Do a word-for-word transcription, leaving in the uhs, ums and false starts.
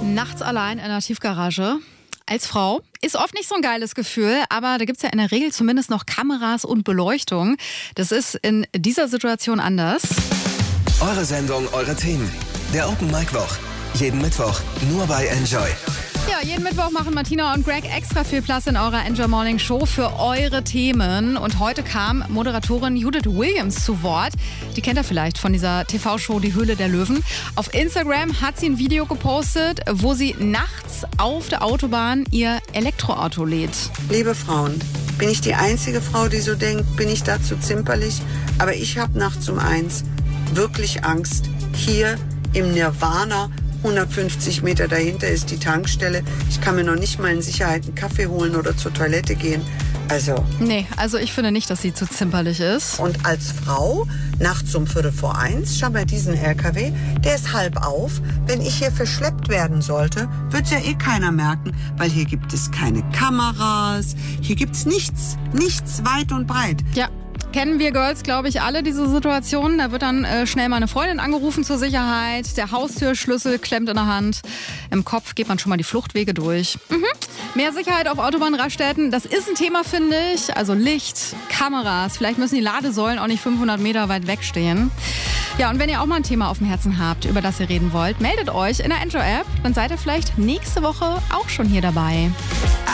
Nachts allein in einer Tiefgarage. Als Frau ist oft nicht so ein geiles Gefühl, aber da gibt es ja in der Regel zumindest noch Kameras und Beleuchtung. Das ist in dieser Situation anders. Eure Sendung, eure Themen. Der Open Mic Woch. Jeden Mittwoch nur bei Enjoy. Ja, jeden Mittwoch machen Martina und Greg extra viel Platz in eurer Enjoy Morning Show für eure Themen. Und heute kam Moderatorin Judith Williams zu Wort. Die kennt ihr vielleicht von dieser T V-Show Die Höhle der Löwen. Auf Instagram hat sie ein Video gepostet, wo sie nachts auf der Autobahn ihr Elektroauto lädt. Liebe Frauen, bin ich die einzige Frau, die so denkt, bin ich dazu zimperlich? Aber ich habe nachts um eins wirklich Angst. Hier im Nirvana, hundertfünfzig Meter dahinter ist die Tankstelle. Ich kann mir noch nicht mal in Sicherheit einen Kaffee holen oder zur Toilette gehen. Also. Nee, also ich finde nicht, dass sie zu zimperlich ist. Und als Frau, nachts um Viertel vor eins, schau mal diesen L K W, der ist halb auf. Wenn ich hier verschleppt werden sollte, wird ja eh keiner merken, weil hier gibt es keine Kameras, hier gibt's nichts, nichts weit und breit. Ja. Kennen wir Girls, glaube ich, alle diese Situation. Da wird dann äh, schnell mal eine Freundin angerufen zur Sicherheit. Der Haustürschlüssel klemmt in der Hand. Im Kopf geht man schon mal die Fluchtwege durch. Mhm. Mehr Sicherheit auf Autobahnraststätten, das ist ein Thema, finde ich. Also Licht, Kameras. Vielleicht müssen die Ladesäulen auch nicht fünfhundert Meter weit wegstehen. Ja, und wenn ihr auch mal ein Thema auf dem Herzen habt, über das ihr reden wollt, meldet euch in der Enjoy-App. Dann seid ihr vielleicht nächste Woche auch schon hier dabei.